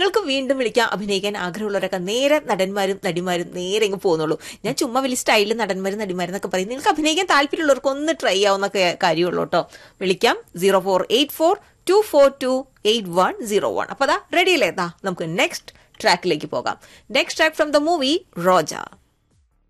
നിങ്ങൾക്ക് വീണ്ടും വിളിക്കാം. അഭിനയിക്കാൻ ആഗ്രഹമുള്ളവരൊക്കെ നേരെ നടന്മാരും നടിമാരും നേരെ ഇങ്ങ് പോകുന്നുള്ളൂ. ഞാൻ ചുമ്മാ വലിയ സ്റ്റൈലിൽ നടന്മാരും നടിമാരെന്നൊക്കെ പറയും. നിങ്ങൾക്ക് അഭിനയിക്കാൻ താല്പര്യമുള്ളവർക്ക് ഒന്ന് ട്രൈ ചെയ്യാവുന്നൊക്കെ കാര്യമുള്ളൂ കേട്ടോ. വിളിക്കാം 0484242801. അപ്പൊ അതാ റെഡിയല്ലേ? നമുക്ക് നെക്സ്റ്റ് ട്രാക്കിലേക്ക് പോകാം. Next track from the movie Roja.